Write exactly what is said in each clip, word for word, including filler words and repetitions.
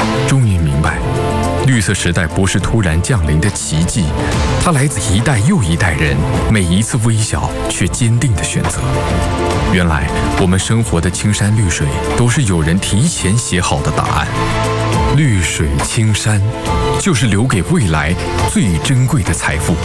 终于明白，绿色时代不是突然降临的奇迹，它来自一代又一代人每一次微小却坚定的选择。原来我们生活的青山绿水都是有人提前写好的答案。绿水青山，就是留给未来最珍贵的财富。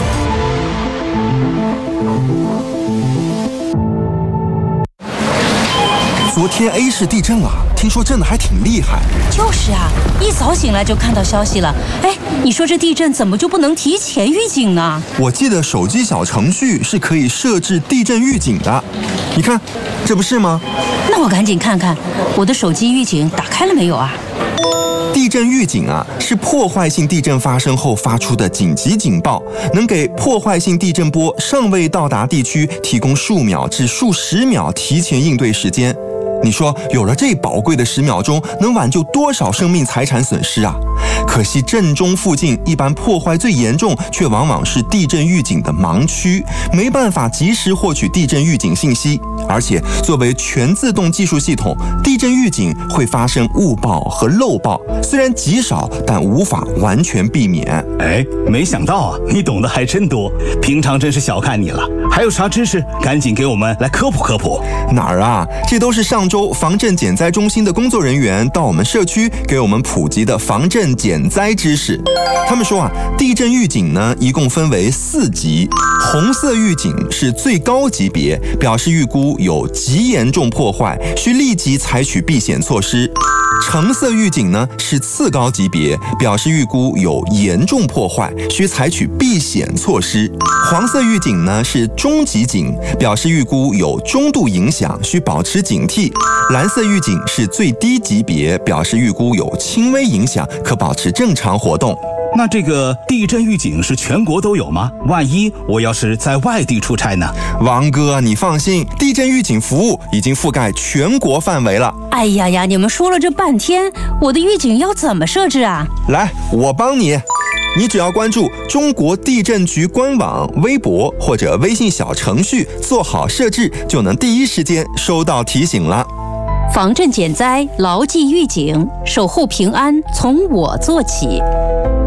昨天 A 市地震了，听说震得还挺厉害。 就是啊，一早醒来就看到消息了。哎，你说这地震怎么就不能提前预警呢？ 我记得手机小程序是可以设置地震预警的，你看，这不是吗？ 那我赶紧看看我的手机预警打开了没有啊？ 地震预警啊，是破坏性地震发生后发出的紧急警报，能给破坏性地震波尚未到达地区提供数秒至数十秒提前应对时间。你说有了这宝贵的十秒钟，能挽救多少生命财产损失啊？可惜震中附近一般破坏最严重，却往往是地震预警的盲区，没办法及时获取地震预警信息。而且作为全自动技术系统，地震预警会发生误报和漏报，虽然极少，但无法完全避免。 哎，没想到啊，你懂得还真多，平常真是小看你了。还有啥知识，赶紧给我们来科普科普。 哪儿啊？这都是上周防震减灾中心的工作人员到我们社区给我们普及的防震减灾知识。他们说啊，地震预警呢一共分为四级，红色预警是最高级别，表示预估有极严重破坏，需立即采取避险措施。橙色预警呢是次高级别，表示预估有严重破坏，需采取避险措施。黄色预警呢是中级警，表示预估有中度影响，需保持警惕。蓝色预警是最低级别，表示预估有轻微影响，可保持正常活动。 那这个地震预警是全国都有吗？万一我要是在外地出差呢？ 王哥，你放心，地震预警服务已经覆盖全国范围了。 哎呀呀，你们说了这半天，我的预警要怎么设置啊？ 来，我帮你。你只要关注中国地震局官网、微博或者微信小程序，做好设置，就能第一时间收到提醒了。 防震减灾，牢记预警，守护平安，从我做起。